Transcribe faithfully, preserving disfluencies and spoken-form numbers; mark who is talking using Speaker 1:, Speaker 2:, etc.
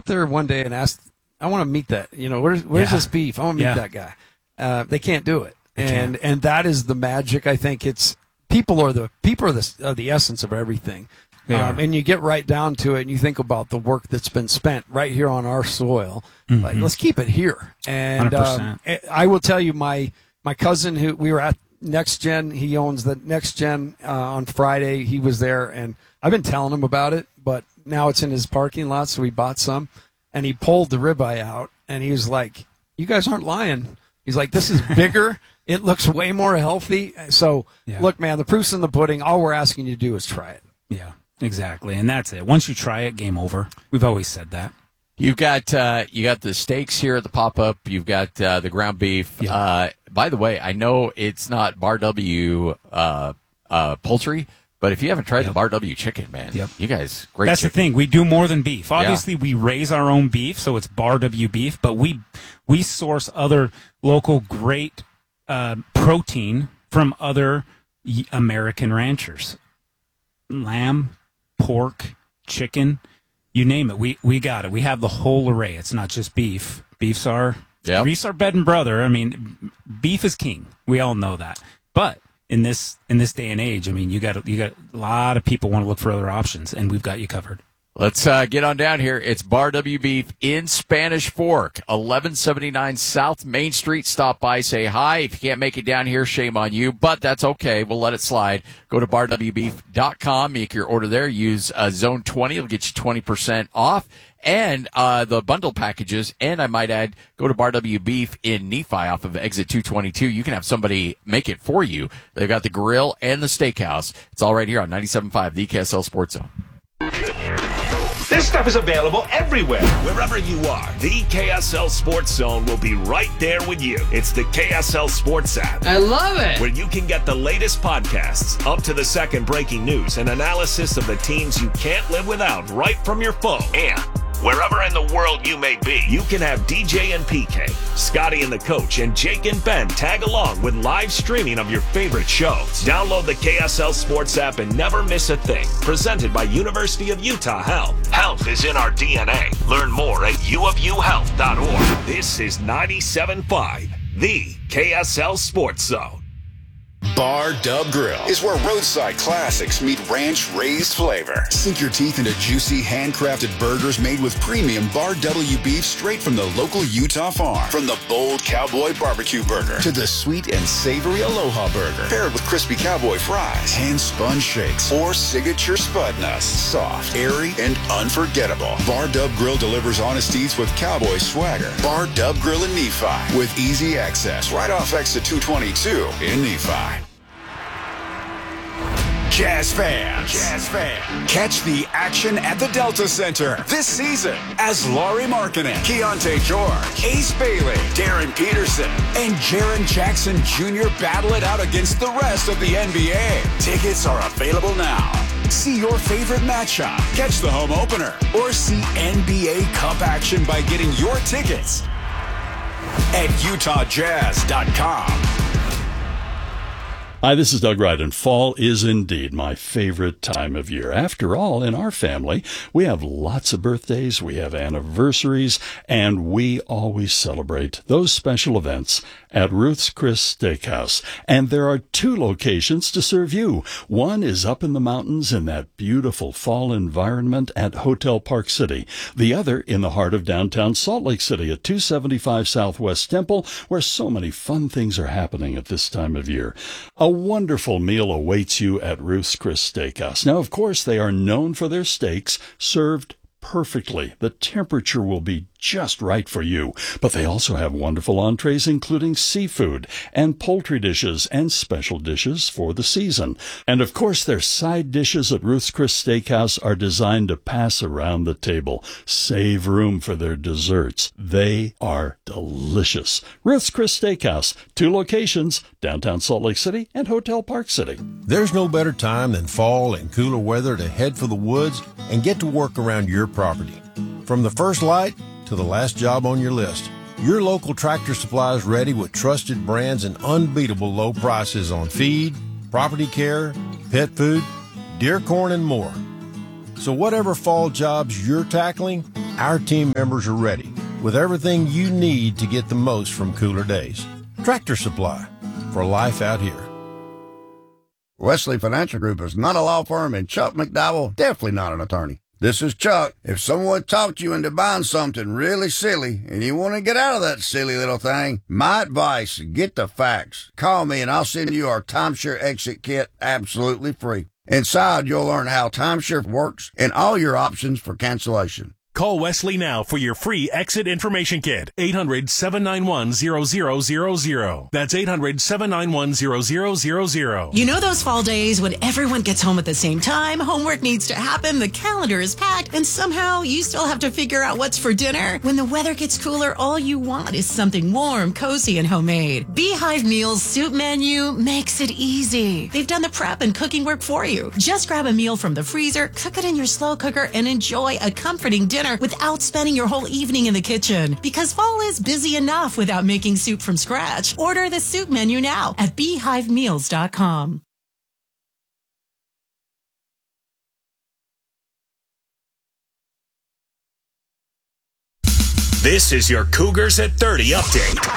Speaker 1: out there one day and ask, I want to meet that, you know, where's, where's
Speaker 2: Yeah.
Speaker 1: this beef? I want to meet
Speaker 2: Yeah.
Speaker 1: that guy. Uh, they can't do it.
Speaker 2: They
Speaker 1: And,
Speaker 2: can't.
Speaker 1: and that is the magic. I think it's, people are the, people are the, are the essence of everything.
Speaker 2: They
Speaker 1: Um,
Speaker 2: are.
Speaker 1: and you get right down to it and you think about the work that's been spent right here on our soil.
Speaker 2: Mm-hmm.
Speaker 1: Like, let's keep it here. And,
Speaker 2: one hundred
Speaker 1: um,
Speaker 2: percent.
Speaker 1: I will tell you, my, my cousin who we were at Next Gen, he owns the Next Gen, uh, on Friday. He was there and I've been telling him about it, but now it's in his parking lot. So we bought some and he pulled the ribeye out and he was like, you guys aren't lying. He's like, this is bigger. It looks way more healthy. So
Speaker 2: Yeah.
Speaker 1: look, man, the proof's in the pudding. All we're asking you to do is try it.
Speaker 2: Yeah, exactly. And that's it. Once you try it, game over. We've always said that.
Speaker 3: You've got uh, you got the steaks here at the pop up. You've got uh, the ground beef.
Speaker 2: Yeah.
Speaker 3: Uh, by the way, I know it's not Bar W uh, uh, poultry, but if you haven't tried
Speaker 2: Yep.
Speaker 3: the Bar W chicken, man,
Speaker 2: Yep.
Speaker 3: you guys great.
Speaker 2: That's
Speaker 3: chicken.
Speaker 2: the thing. We do more than beef. Obviously, we raise our own beef, so it's Bar W beef. But we we source other local great uh, protein from other y- American ranchers. Lamb, pork, chicken, you name it. We we got it. We have the whole array. It's not just beef. Beef's our
Speaker 3: Yep.
Speaker 2: beef's our bed and brother. I mean, beef is king. We all know that. But in this in this day and age, I mean, you got you got a lot of people want to look for other options, and we've got you covered.
Speaker 3: Let's uh, get on down here. It's Bar W Beef in Spanish Fork, eleven seventy-nine South Main Street. Stop by, say hi. If you can't make it down here, shame on you, but that's okay. We'll let it slide. Go to bar w beef dot com, make your order there. Use uh, Zone twenty. It'll get you twenty percent off. And uh, the bundle packages, and I might add, go to Bar W Beef in Nephi off of Exit two twenty-two. You can have somebody make it for you. They've got the grill and the steakhouse. It's all right here on ninety-seven point five, the K S L Sports Zone.
Speaker 4: This stuff is available everywhere.
Speaker 5: Wherever you are, the K S L Sports Zone will be right there with you. It's the K S L Sports app,
Speaker 6: I love it.
Speaker 5: where you can get the latest podcasts, up to the second breaking news, and analysis of the teams you can't live without right from your phone. And wherever in the world you may be, you can have D J and P K, Scotty and the Coach, and Jake and Ben tag along with live streaming of your favorite shows. Download the K S L Sports app and never miss a thing. Presented by University of Utah Health. Health is in our D N A. Learn more at u of u health dot org. This is ninety-seven point five, the K S L Sports Zone.
Speaker 7: Bar Dub Grill is where roadside classics meet ranch-raised flavor. Sink your teeth into juicy, handcrafted burgers made with premium Bar W beef straight from the local Utah farm. From the bold cowboy barbecue burger to the sweet and savory Aloha burger, paired with crispy cowboy fries, hand-spun shakes, or signature spud nuts. Soft, airy, and unforgettable. Bar Dub Grill delivers honest eats with cowboy swagger. Bar Dub Grill in Nephi with easy access right off Exit two twenty-two in Nephi. Jazz fans, Jazz fans, catch the action at the Delta Center this season as Laurie Markkinen, Keontae George, Ace Bailey, Darren Peterson, and Jaren Jackson Junior battle it out against the rest of the N B A. Tickets are available now. See your favorite matchup, catch the home opener, or see N B A Cup action by getting your tickets at utah jazz dot com.
Speaker 8: Hi, this is Doug Wright, and fall is indeed my favorite time of year. After all, in our family, we have lots of birthdays, we have anniversaries, and we always celebrate those special events at Ruth's Chris Steakhouse. And there are two locations to serve you. One is up in the mountains in that beautiful fall environment at Hotel Park City. The other in the heart of downtown Salt Lake City at two seventy-five Southwest Temple, where so many fun things are happening at this time of year. A wonderful meal awaits you at Ruth's Chris Steakhouse. Now, of course, they are known for their steaks served perfectly. The temperature will be just right for you. But they also have wonderful entrees, including seafood and poultry dishes and special dishes for the season. And of course, their side dishes at Ruth's Chris Steakhouse are designed to pass around the table. Save room for their desserts. They are delicious. Ruth's Chris Steakhouse, two locations, downtown Salt Lake City and Hotel Park City.
Speaker 9: There's no better time than fall and cooler weather to head for the woods and get to work around your property. From the first light to the last job on your list, your local Tractor Supply is ready with trusted brands and unbeatable low prices on feed, property care, pet food, deer corn, and more. So whatever fall jobs you're tackling, Our team members are ready with everything you need to get the most from cooler days. Tractor Supply, for life out here.
Speaker 6: Wesley Financial Group is not a law firm, and Chuck McDowell definitely not an attorney. This is Chuck. If someone talked you into buying something really silly and you want to get out of that silly little thing, my advice, get the facts. Call me and I'll send you our timeshare exit kit absolutely free. Inside, you'll learn how timeshare works and all your options for cancellation.
Speaker 10: Call Wesley now for your free exit information kit. eight hundred, seven nine one, zero zero zero zero. That's eight hundred, seven nine one, zero zero zero zero.
Speaker 11: You know those fall days when everyone gets home at the same time, homework needs to happen, the calendar is packed, and somehow you still have to figure out what's for dinner? When the weather gets cooler, all you want is something warm, cozy, and homemade. Beehive Meals soup menu makes it easy. They've done the prep and cooking work for you. Just grab a meal from the freezer, cook it in your slow cooker, and enjoy a comforting dinner without spending your whole evening in the kitchen. Because fall is busy enough without making soup from scratch. Order the soup menu now at beehive meals dot com.
Speaker 5: This is your Cougars at thirty update.